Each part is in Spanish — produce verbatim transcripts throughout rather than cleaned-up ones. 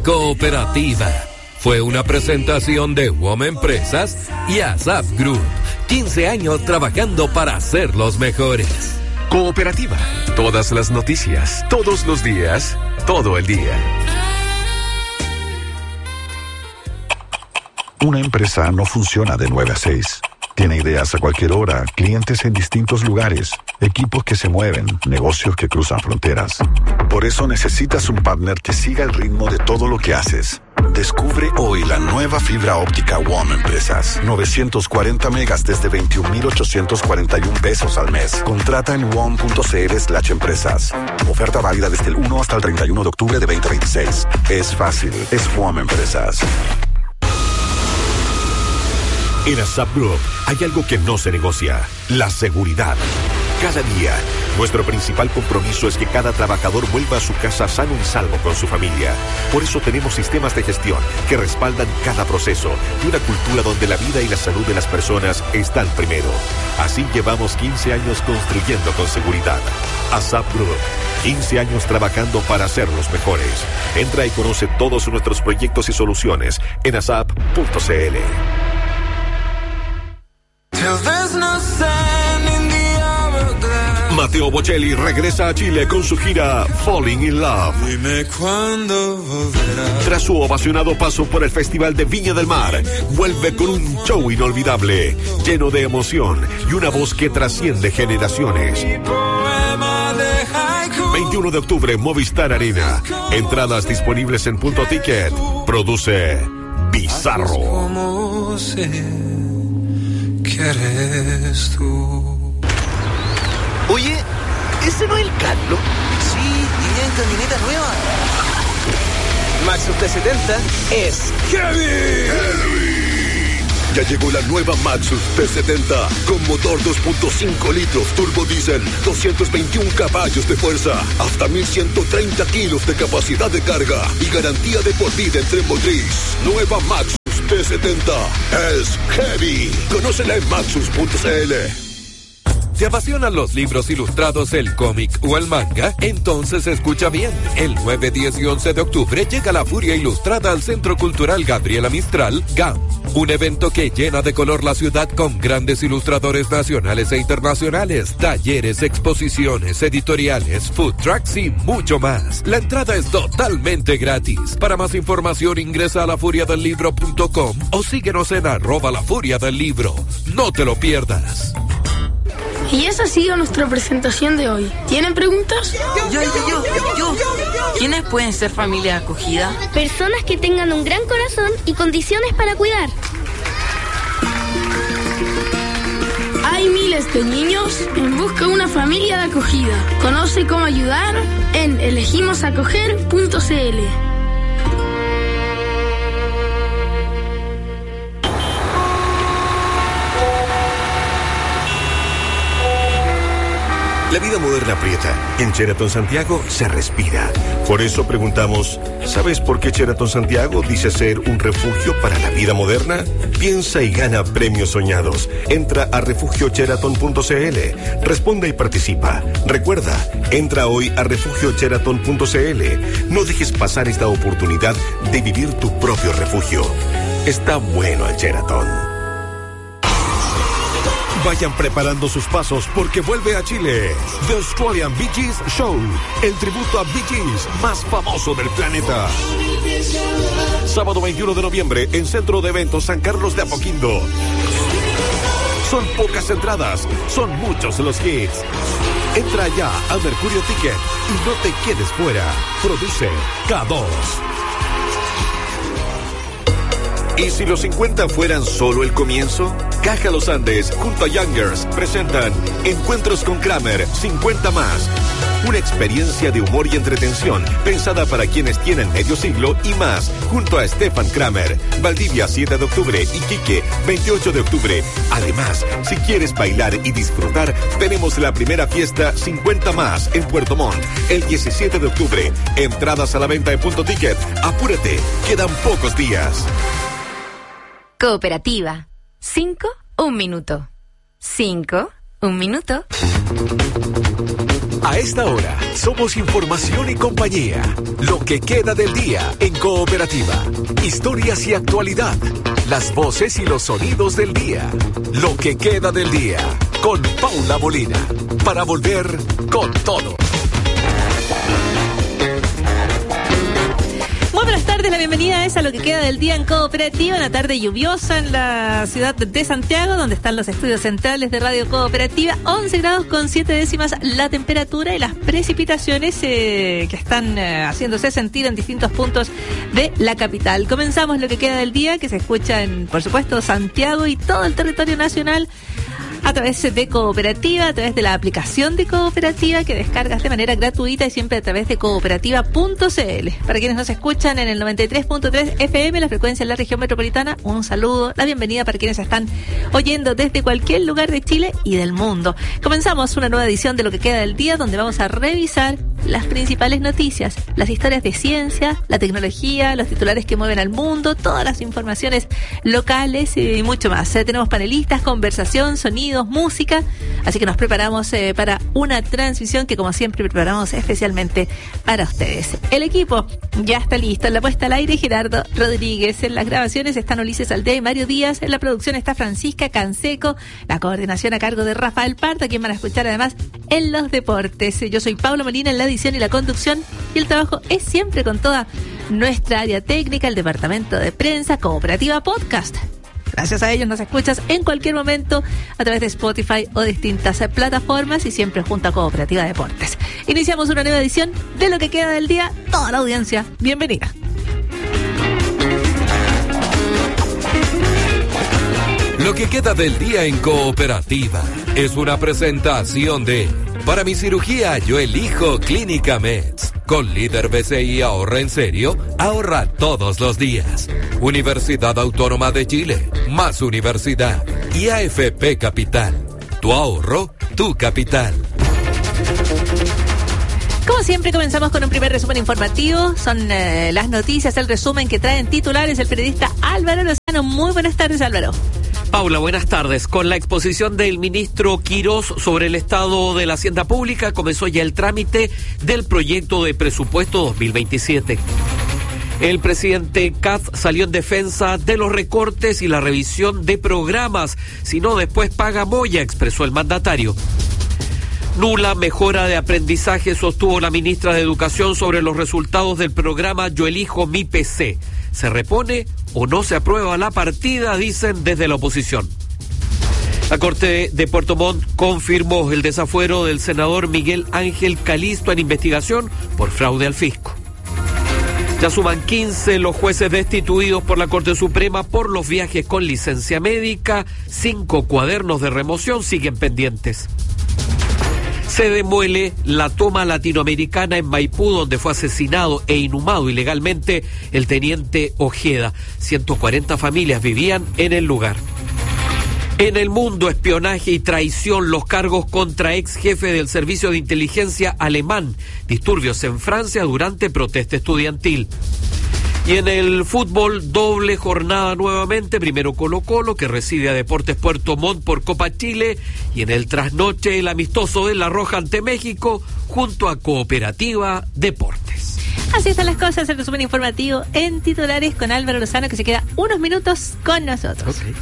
Cooperativa. Fue una presentación de W O M Empresas y ASAP Group. quince años trabajando para ser los mejores. Cooperativa. Todas las noticias, todos los días, todo el día. Una empresa no funciona de nueve a seis. Tiene ideas a cualquier hora, clientes en distintos lugares, equipos que se mueven, negocios que cruzan fronteras. Por eso necesitas un partner que siga el ritmo de todo lo que haces. Descubre hoy la nueva fibra óptica W O M Empresas. novecientos cuarenta megas desde veintiún mil ochocientos cuarenta y uno pesos al mes. Contrata en wom.cl slash empresas. Oferta válida desde el uno hasta el treinta y uno de octubre de veinte veintiséis. Es fácil, es W O M Empresas. En ASAP Group hay algo que no se negocia: la seguridad. Cada día, nuestro principal compromiso es que cada trabajador vuelva a su casa sano y salvo con su familia. Por eso tenemos sistemas de gestión que respaldan cada proceso y una cultura donde la vida y la salud de las personas están primero. Así llevamos quince años construyendo con seguridad. ASAP Group, quince años trabajando para ser los mejores. Entra y conoce todos nuestros proyectos y soluciones en asap punto cl. Matteo Bocelli regresa a Chile con su gira Falling in Love. Dime cuándo volverás. Tras su ovacionado paso por el Festival de Viña del Mar, vuelve con un show inolvidable, lleno de emoción y una voz que trasciende generaciones. veintiuno de octubre, Movistar Arena. Entradas disponibles en Punto Ticket. Produce Bizarro. ¿Cómo sé que eres tú? Oye, ¿ese no es el Carlos? Sí, y en camioneta nueva. Maxus T setenta es Heavy. Heavy. Ya llegó la nueva Maxus T setenta con motor dos punto cinco litros turbo diésel, doscientos veintiún caballos de fuerza, hasta mil ciento treinta kilos de capacidad de carga y garantía de por vida en tren motriz. Nueva Maxus T setenta es Heavy. Conócela en maxus punto cl. ¿Te apasionan los libros ilustrados, el cómic o el manga? Entonces escucha bien. El nueve, diez y once de octubre llega la Furia Ilustrada al Centro Cultural Gabriela Mistral, G A M. Un evento que llena de color la ciudad con grandes ilustradores nacionales e internacionales, talleres, exposiciones, editoriales, food trucks y mucho más. La entrada es totalmente gratis. Para más información ingresa a la furia del libro punto com o síguenos en arroba la furia del libro. No te lo pierdas. Y esa ha sido nuestra presentación de hoy. ¿Tienen preguntas? Yo, yo, yo, yo. ¿Quiénes pueden ser familia acogida? Personas que tengan un gran corazón y condiciones para cuidar. Hay miles de niños en busca de una familia de acogida. Conoce cómo ayudar en elegimos acoger punto cl. La vida moderna aprieta. En Sheraton Santiago se respira. Por eso preguntamos, ¿sabes por qué Sheraton Santiago dice ser un refugio para la vida moderna? Piensa y gana premios soñados. Entra a refugio sheraton punto cl. Responde y participa. Recuerda, entra hoy a refugio sheraton punto cl. No dejes pasar esta oportunidad de vivir tu propio refugio. Está bueno el Sheraton. Vayan preparando sus pasos porque vuelve a Chile The Australian Bee Gees Show, el tributo a Bee Gees más famoso del planeta. Sábado veintiuno de noviembre en Centro de Eventos San Carlos de Apoquindo. Son pocas entradas, son muchos los hits. Entra ya a Mercurio Ticket y no te quedes fuera. Produce K dos. ¿Y si los cincuenta fueran solo el comienzo? Caja Los Andes junto a Youngers presentan Encuentros con Kramer, cincuenta más. Una experiencia de humor y entretención pensada para quienes tienen medio siglo y más, junto a Stefan Kramer. Valdivia, siete de octubre, Iquique, veintiocho de octubre. Además, si quieres bailar y disfrutar, tenemos la primera fiesta cincuenta más en Puerto Montt, el diecisiete de octubre. Entradas a la venta en Punto Ticket. Apúrate, quedan pocos días. Cooperativa. Cinco, un minuto. Cinco, un minuto. A esta hora, somos información y compañía. Lo que queda del día en Cooperativa. Historias y actualidad. Las voces y los sonidos del día. Lo que queda del día. Con Paula Molina. Para volver con todo. Muy buenas tardes, la bienvenida es a Lo que queda del día en Cooperativa, una tarde lluviosa en la ciudad de Santiago, donde están los estudios centrales de Radio Cooperativa, once grados con siete décimas la temperatura y las precipitaciones eh, que están eh, haciéndose sentir en distintos puntos de la capital. Comenzamos Lo que queda del día, que se escucha en, por supuesto, Santiago y todo el territorio nacional, a través de Cooperativa, a través de la aplicación de Cooperativa que descargas de manera gratuita y siempre a través de cooperativa punto c l. Para quienes nos escuchan en el noventa y tres punto tres F M, la frecuencia en la región metropolitana, un saludo, la bienvenida para quienes están oyendo desde cualquier lugar de Chile y del mundo. Comenzamos una nueva edición de Lo que queda del día, donde vamos a revisar las principales noticias, las historias de ciencia, la tecnología, los titulares que mueven al mundo, todas las informaciones locales y mucho más. Eh, tenemos panelistas, conversación, sonido, música, así que nos preparamos eh, para una transmisión que como siempre preparamos especialmente para ustedes. El equipo ya está listo, en la puesta al aire Gerardo Rodríguez, en las grabaciones están Ulises Aldea y Mario Díaz, en la producción está Francisca Canseco, la coordinación a cargo de Rafael Parta, quien van a escuchar además en los deportes. Yo soy Paula Molina en la edición y la conducción, y el trabajo es siempre con toda nuestra área técnica, el departamento de prensa, Cooperativa Podcast. Gracias a ellos nos escuchas en cualquier momento a través de Spotify o distintas plataformas y siempre junto a Cooperativa Deportes. Iniciamos una nueva edición de Lo que queda del día. Toda la audiencia, bienvenida. Lo que queda del día en Cooperativa es una presentación de Para mi cirugía yo elijo Clínica Meds. Con Líder B C I ahorra en serio, ahorra todos los días. Universidad Autónoma de Chile, más universidad. Y A F P Capital. Tu ahorro, tu capital. Como siempre comenzamos con un primer resumen informativo. Son eh, las noticias, el resumen que traen titulares el periodista Álvaro Lozano. Muy buenas tardes, Álvaro. Paula, buenas tardes. Con la exposición del ministro Quirós sobre el estado de la hacienda pública, comenzó ya el trámite del proyecto de presupuesto dos mil veintisiete. El presidente Katz salió en defensa de los recortes y la revisión de programas. Si no, después paga Moya, expresó el mandatario. Nula mejora de aprendizaje, sostuvo la ministra de Educación sobre los resultados del programa Yo Elijo Mi P C. ¿Se repone o no se aprueba la partida?, dicen desde la oposición. La Corte de Puerto Montt confirmó el desafuero del senador Miguel Ángel Calisto en investigación por fraude al fisco. Ya suman quince los jueces destituidos por la Corte Suprema por los viajes con licencia médica. Cinco cuadernos de remoción siguen pendientes. Se demuele la toma latinoamericana en Maipú, donde fue asesinado e inhumado ilegalmente el teniente Ojeda. ciento cuarenta familias vivían en el lugar. En el mundo, espionaje y traición, los cargos contra ex jefe del servicio de inteligencia alemán. Disturbios en Francia durante protesta estudiantil. Y en el fútbol, doble jornada nuevamente. Primero Colo-Colo, que recibe a Deportes Puerto Montt por Copa Chile. Y en el trasnoche, el amistoso de La Roja ante México, junto a Cooperativa Deportes. Así están las cosas, el resumen informativo en titulares con Álvaro Lozano, que se queda unos minutos con nosotros. Okay.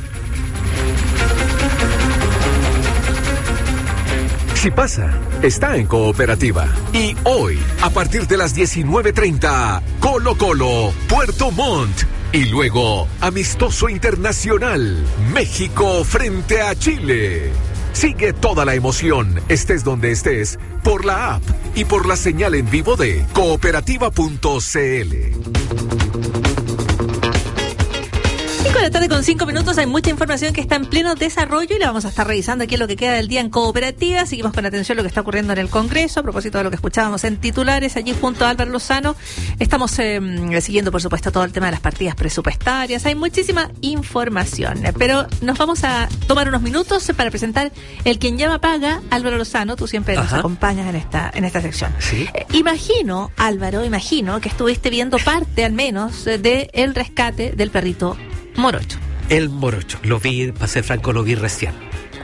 Si pasa, está en Cooperativa. Y hoy, a partir de las diecinueve treinta, Colo Colo, Puerto Montt. Y luego, amistoso internacional, México frente a Chile. Sigue toda la emoción, estés donde estés, por la app y por la señal en vivo de cooperativa punto c l. cinco de la tarde con cinco minutos, hay mucha información que está en pleno desarrollo y la vamos a estar revisando aquí en Lo que queda del día en Cooperativa. Seguimos con atención lo que está ocurriendo en el Congreso, a propósito de lo que escuchábamos en titulares, allí junto a Álvaro Lozano. Estamos eh, siguiendo, por supuesto, todo el tema de las partidas presupuestarias. Hay muchísima información, pero nos vamos a tomar unos minutos para presentar el Quien Llama Paga. Álvaro Lozano, tú siempre Ajá. nos acompañas en esta, en esta sección. ¿Sí? Eh, imagino, Álvaro, imagino que estuviste viendo parte, al menos, de el rescate del perrito Morocho. El Morocho, lo vi, para ser franco, lo vi recién.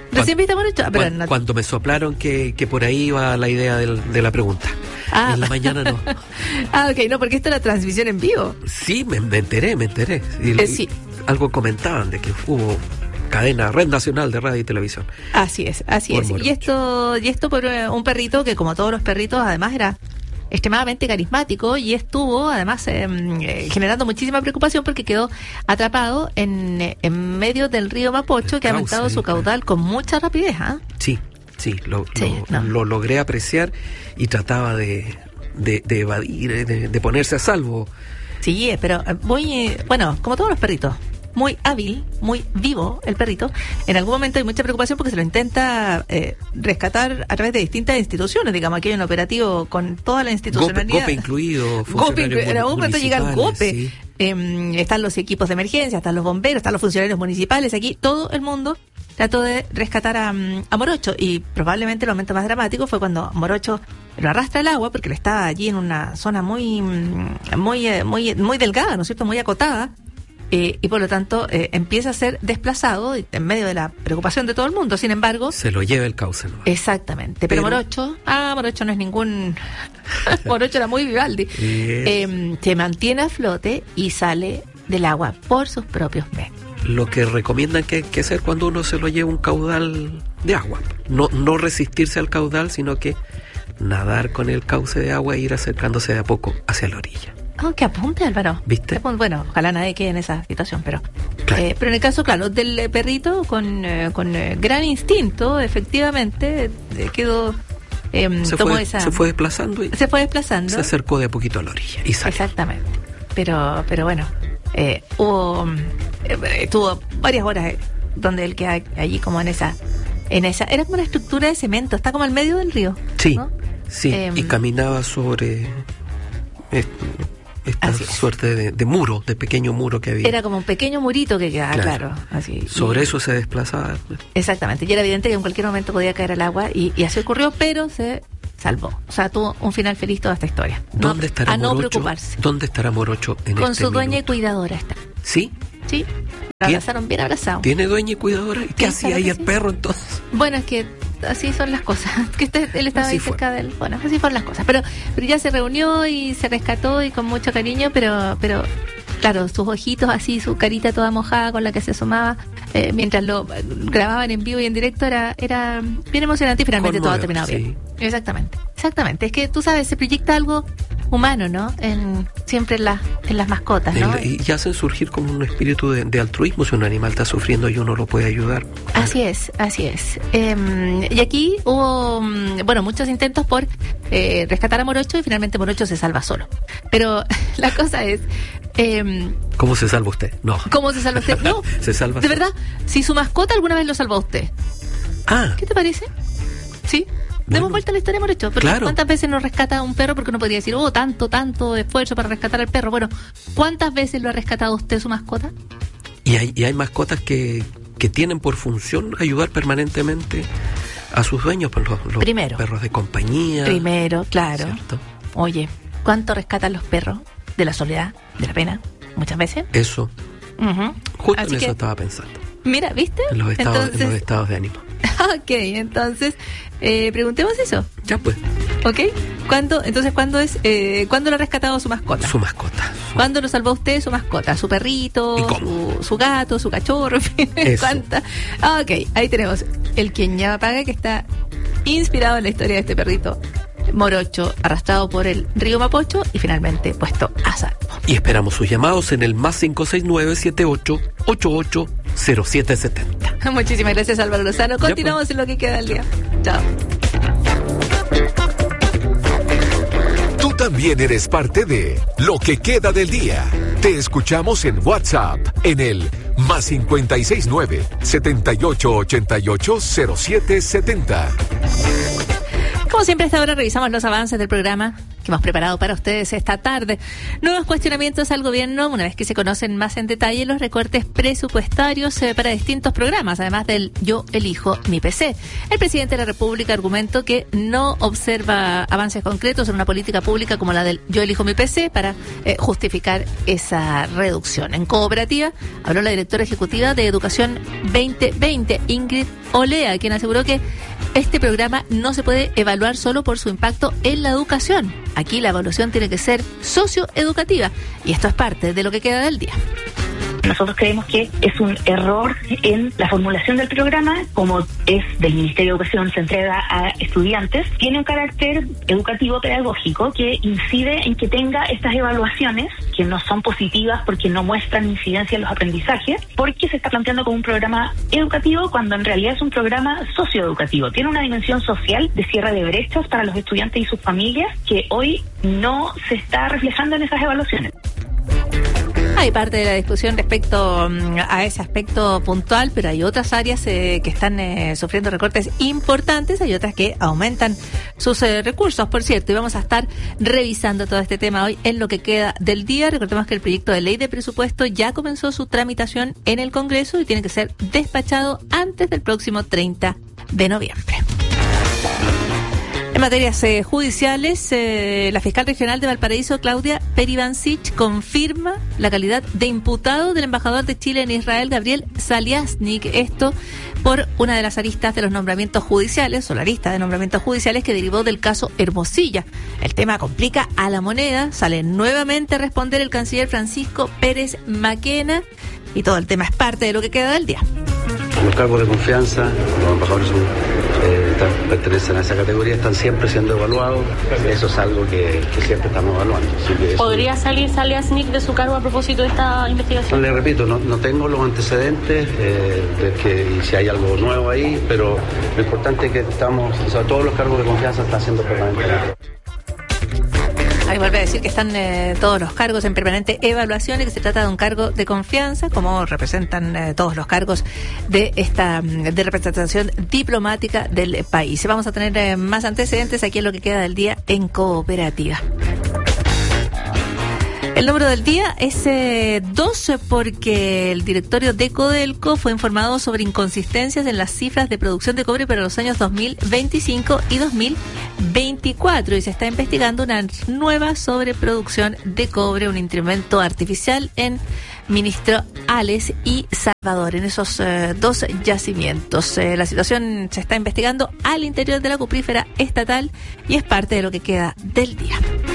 ¿Recién viste a Morocho? Ah, pero Cuando, no- cuando me soplaron que, que por ahí iba la idea del- de la pregunta. Ah. En la mañana no. Ah, ok, no, porque esto es la transmisión en vivo. Sí, me, me enteré, me enteré. Y- Eh, sí. Algo comentaban de que hubo cadena, red nacional de radio y televisión. Así es, así Por es. Morocho. Y esto, y esto por eh, un perrito que, como todos los perritos, además era extremadamente carismático y estuvo además eh, eh, generando muchísima preocupación porque quedó atrapado en, eh, en medio del río Mapocho, que ha Cauce, aumentado su claro. caudal con mucha rapidez. ¿Ah? Sí, sí, lo, Sí, lo, no. lo logré apreciar y trataba de, de, de evadir, eh, de, de ponerse a salvo. Sí, eh, pero eh, muy, eh, bueno, como todos los perritos, muy hábil, muy vivo el perrito. En algún momento hay mucha preocupación porque se lo intenta eh, rescatar a través de distintas instituciones, digamos, aquí hay un operativo con toda la Gope, institucionalidad. Gope incluido, Gope, funcionarios en algún momento llega el municipales, Gope. sí. Eh, están los equipos de emergencia, están los bomberos, están los funcionarios municipales. Aquí todo el mundo trató de rescatar a, mm, a Morocho y probablemente el momento más dramático fue cuando Morocho lo arrastra al agua porque él estaba allí en una zona muy, mm, muy, eh, muy, muy delgada, ¿no es cierto? Muy acotada. Eh, y por lo tanto eh, empieza a ser desplazado en medio de la preocupación de todo el mundo. Sin embargo, Se lo lleva el cauce, ¿no? exactamente. Pero, Pero- Morocho, ah, Morocho no es ningún. Morocho era muy Vivaldi. Yes. Eh, se mantiene a flote y sale del agua por sus propios medios. Lo que recomiendan que hay que hacer cuando uno se lo lleva un caudal de agua. No, no resistirse al caudal, sino que nadar con el cauce de agua e ir acercándose de a poco hacia la orilla. Oh, que apunte, Álvaro. ¿Viste? Que apunte. Bueno, ojalá nadie quede en esa situación, pero. Claro. Eh, pero en el caso, claro, del eh, perrito con, eh, con eh, gran instinto, efectivamente, eh, quedó. Eh, Se tomó fue, esa. se fue desplazando y se fue desplazando. se acercó de a poquito a la orilla y salió. Exactamente. Pero, pero bueno, eh, hubo, mm, eh, estuvo varias horas eh, donde él queda allí como en esa, en esa, era como una estructura de cemento, está como al medio del río. Sí, ¿no? sí, Em, y caminaba sobre eh, esta Así es. suerte de, de muro, de pequeño muro que había. Era como un pequeño murito que quedaba, claro, Claro. así. Sobre Y- eso se desplazaba. Exactamente, y era evidente que en cualquier momento podía caer al agua y, y así ocurrió, pero se salvó. O sea, tuvo un final feliz toda esta historia. No- ¿Dónde estará a no Morocho? preocuparse. ¿Dónde estará Morocho en Con este su dueña y minuto? cuidadora está. ¿Sí? Sí, lo abrazaron bien abrazado. ¿Tiene dueña y cuidadora? ¿Y qué Sí, hacía claro ahí que el sí. perro entonces? Bueno, es que así son las cosas. Que este- él estaba Así ahí fue. cerca de él. Bueno, así fueron las cosas. Pero, pero ya se reunió y se rescató y con mucho cariño, pero, pero claro, sus ojitos así, su carita toda mojada con la que se asomaba, eh, mientras lo eh, grababan en vivo y en directo, era, era bien emocionante y finalmente todo ha Conmovedor, terminado bien. sí. Exactamente, exactamente. Es que tú sabes, se proyecta algo humano, ¿no? En, siempre en, la, en las mascotas, ¿no? El- y hacen surgir como un espíritu de, de altruismo si un animal está sufriendo y uno lo puede ayudar. Así es, así es. Eh, y aquí hubo, mm, bueno, muchos intentos por eh, rescatar a Morocho y finalmente Morocho se salva solo. Pero la cosa es, eh, ¿Cómo se salva usted? No. ¿cómo se salva usted? No, Se salva de solo. verdad, si su mascota alguna vez lo salvó a usted, Ah, ¿qué te parece? ¿Sí? Demos Bueno, vuelta a la historia de Morocho. Porque claro. ¿cuántas veces nos rescata un perro? Porque uno podría decir, oh, tanto, tanto esfuerzo para rescatar al perro. Bueno, ¿cuántas veces lo ha rescatado usted su mascota? y hay, y hay mascotas que, que tienen por función ayudar permanentemente a sus dueños, pues los, los Primero. perros de compañía. Primero, claro. ¿Cierto? Oye, ¿cuánto rescatan los perros de la soledad, de la pena? Muchas veces. Eso, Ujú. justo Así en eso que, estaba pensando. mira, ¿viste? En los estados, en los Entonces, estados de ánimo. ok, entonces, eh, preguntemos eso, Ya pues, ¿ok? ¿Cuándo, entonces, ¿cuándo es, eh, cuándo lo ha rescatado su mascota? su mascota. ¿Cuándo lo salvó usted su mascota? ¿Su perrito? ¿Y cómo? Su, su gato? ¿Su cachorro? En fin, Eso. ¿cuánta? Ah, ok, ahí tenemos el quien ya paga, que está inspirado en la historia de este perrito Morocho, arrastrado por el río Mapocho y finalmente puesto a salvo. Y esperamos sus llamados en el más cinco seis nueve siete ocho ocho ocho cero siete siete cero. Muchísimas gracias, Álvaro Lozano. pues. Continuamos en lo que queda del día. Chao. Tú también eres parte de Lo que queda del día. Te escuchamos en WhatsApp en el más cincuenta y seis nueve setenta y ocho ochenta y ocho cero siete setenta. Como siempre, a esta hora revisamos los avances del programa que hemos preparado para ustedes esta tarde. Nuevos cuestionamientos al gobierno, una vez que se conocen más en detalle los recortes presupuestarios eh, para distintos programas, además del Yo elijo mi P C. El presidente de la República argumentó que no observa avances concretos en una política pública como la del Yo elijo mi P C para eh, justificar esa reducción. En Cooperativa habló la directora ejecutiva de Educación veinte veinte, Ingrid Olea, quien aseguró que este programa no se puede evaluar solo por su impacto en la educación. Aquí la evaluación tiene que ser socioeducativa y esto es parte de lo que queda del día. Nosotros creemos que es un error en la formulación del programa, como es del Ministerio de Educación, se entrega a estudiantes, tiene un carácter educativo pedagógico que incide en que tenga estas evaluaciones que no son positivas porque no muestran incidencia en los aprendizajes, porque se está planteando como un programa educativo cuando en realidad es un programa socioeducativo. Tiene una dimensión social de cierre de brechas para los estudiantes y sus familias que hoy no se está reflejando en esas evaluaciones. Hay parte de la discusión respecto um, a ese aspecto puntual, pero hay otras áreas eh, que están eh, sufriendo recortes importantes, hay otras que aumentan sus eh, recursos, por cierto, y vamos a estar revisando todo este tema hoy en lo que queda del día. Recordemos que el proyecto de ley de presupuesto ya comenzó su tramitación en el Congreso y tiene que ser despachado antes del próximo treinta de noviembre. En materias eh, judiciales, eh, la fiscal regional de Valparaíso, Claudia Peribancic, confirma la calidad de imputado del embajador de Chile en Israel, Gabriel Saliasnik. Esto por una de las aristas de los nombramientos judiciales, o la lista de nombramientos judiciales que derivó del caso Hermosilla. El tema complica a la moneda. Sale nuevamente a responder el canciller Francisco Pérez Maquena y todo el tema es parte de lo que queda del día. Los cargos de confianza, los embajadores son, eh, están, pertenecen a esa categoría, están siempre siendo evaluados. Eso es algo que, que siempre estamos evaluando. ¿Podría salir Saliasnik de su cargo a propósito de esta investigación? No, le repito, no, no tengo los antecedentes eh, de que y si hay algo nuevo ahí, pero lo importante es que estamos, o sea, todos los cargos de confianza están siendo permanentemente. Ahí vuelve a decir que están eh, todos los cargos en permanente evaluación y que se trata de un cargo de confianza, como representan eh, todos los cargos de esta de representación diplomática del país. Vamos a tener eh, más antecedentes aquí en lo que queda del día en Cooperativa. El número del día es eh, doce porque el directorio de Codelco fue informado sobre inconsistencias en las cifras de producción de cobre para los años dos mil veinticinco y dos mil veinticuatro y se está investigando una nueva sobreproducción de cobre, un incremento artificial en Ministro Ales y Salvador, en esos eh, dos yacimientos. Eh, la situación se está investigando al interior de la cuprífera estatal y es parte de lo que queda del día.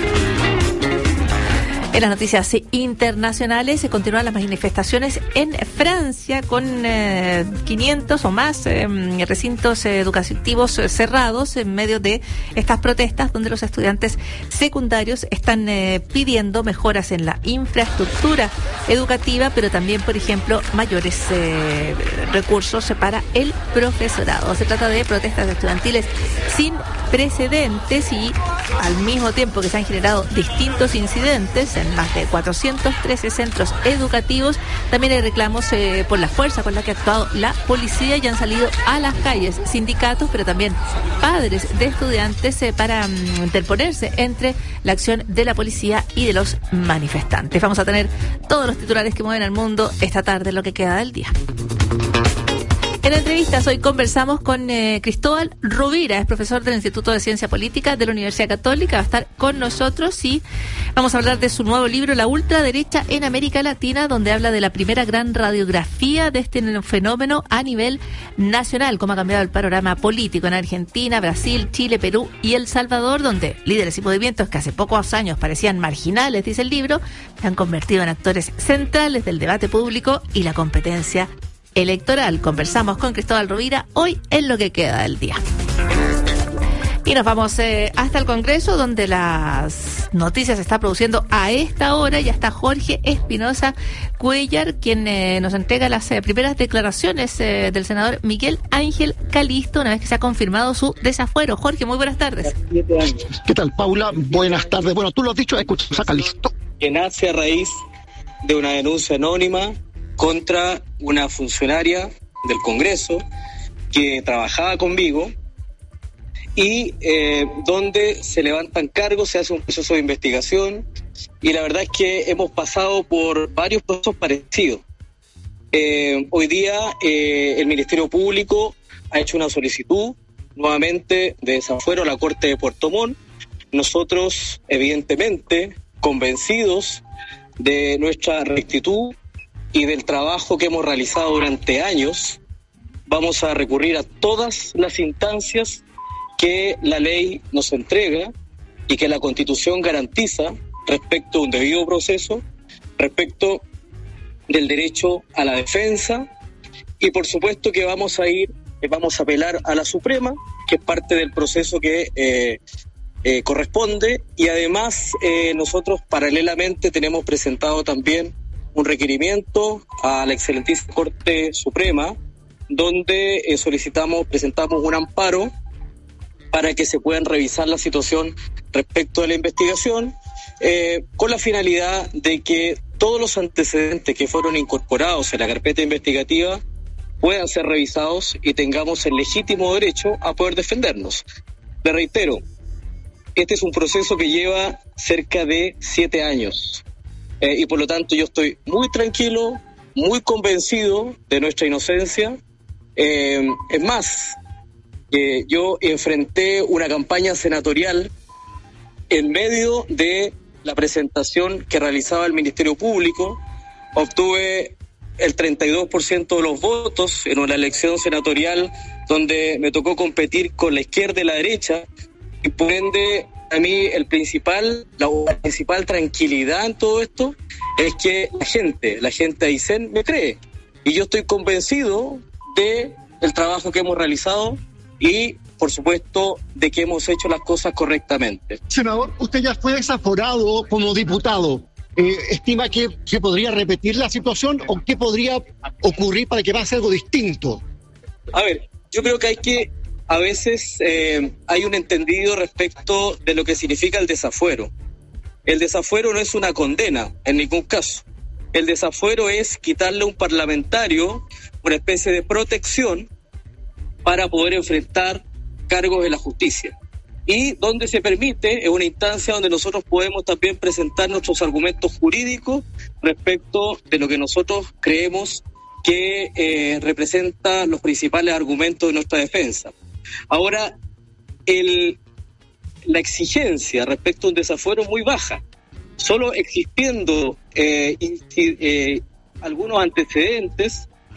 En las noticias internacionales se continúan las manifestaciones en Francia con eh, quinientos o más eh, recintos educativos cerrados en medio de estas protestas donde los estudiantes secundarios están eh, pidiendo mejoras en la infraestructura educativa, pero también, por ejemplo, mayores eh, recursos para el profesorado. Se trata de protestas estudiantiles sin precedentes y al mismo tiempo que se han generado distintos incidentes en más de cuatrocientos trece centros educativos, también hay reclamos eh, por la fuerza con la que ha actuado la policía y han salido a las calles sindicatos, pero también padres de estudiantes eh, para um, interponerse entre la acción de la policía y de los manifestantes. Vamos a tener todos los titulares que mueven al mundo esta tarde, lo que queda del día. En entrevistas hoy conversamos con eh, Cristóbal Rovira, es profesor del Instituto de Ciencia Política de la Universidad Católica, va a estar con nosotros y vamos a hablar de su nuevo libro, La ultraderecha en América Latina, donde habla de la primera gran radiografía de este fenómeno a nivel nacional, cómo ha cambiado el panorama político en Argentina, Brasil, Chile, Perú y El Salvador, donde líderes y movimientos que hace pocos años parecían marginales, dice el libro, se han convertido en actores centrales del debate público y la competencia electoral. Conversamos con Cristóbal Rovira hoy en lo que queda del día. Y nos vamos eh, hasta el Congreso, donde las noticias se está produciendo a esta hora. Ya está Jorge Espinosa Cuellar, quien eh, nos entrega las eh, primeras declaraciones eh, del senador Miguel Ángel Calisto, una vez que se ha confirmado su desafuero. Jorge, muy buenas tardes. ¿Qué tal, Paula? Buenas tardes. Bueno, tú lo has dicho, escuchamos a Calisto. Que nace a raíz de una denuncia anónima contra una funcionaria del Congreso que trabajaba conmigo y eh, donde se levantan cargos, se hace un proceso de investigación, y la verdad es que hemos pasado por varios procesos parecidos. Eh, hoy día eh, el Ministerio Público ha hecho una solicitud nuevamente de desafuero a la Corte de Puerto Montt. Nosotros, evidentemente, convencidos de nuestra rectitud y del trabajo que hemos realizado durante años, vamos a recurrir a todas las instancias que la ley nos entrega y que la Constitución garantiza respecto a un debido proceso, respecto del derecho a la defensa, y por supuesto que vamos a ir, vamos a apelar a la Suprema, que es parte del proceso que eh, eh, corresponde, y además eh, nosotros paralelamente tenemos presentado también un requerimiento a la excelentísima Corte Suprema, donde eh, solicitamos, presentamos un amparo para que se puedan revisar la situación respecto de la investigación, eh, con la finalidad de que todos los antecedentes que fueron incorporados en la carpeta investigativa puedan ser revisados y tengamos el legítimo derecho a poder defendernos. Le reitero, este es un proceso que lleva cerca de siete años eh, y por lo tanto yo estoy muy tranquilo, muy convencido de nuestra inocencia. Eh, es más, eh, yo enfrenté una campaña senatorial en medio de la presentación que realizaba el Ministerio Público. Obtuve el treinta y dos por ciento de los votos en una elección senatorial donde me tocó competir con la izquierda y la derecha, y por ende a mí el principal, la principal tranquilidad en todo esto es que la gente, la gente de Aysén me cree, y yo estoy convencido de el trabajo que hemos realizado y por supuesto de que hemos hecho las cosas correctamente. Senador, usted ya fue desaforado como diputado. Eh, ¿Estima que se podría repetir la situación o qué podría ocurrir para que pase algo distinto? A ver, yo creo que hay que, a veces eh, hay un entendido respecto de lo que significa el desafuero. El desafuero no es una condena en ningún caso. El desafuero es quitarle a un parlamentario una especie de protección para poder enfrentar cargos de la justicia. Y donde se permite, es una instancia donde nosotros podemos también presentar nuestros argumentos jurídicos respecto de lo que nosotros creemos que eh, representa los principales argumentos de nuestra defensa. Ahora, el, la exigencia respecto a un desafuero es muy baja. Solo existiendo eh, insti- eh, algunos antecedentes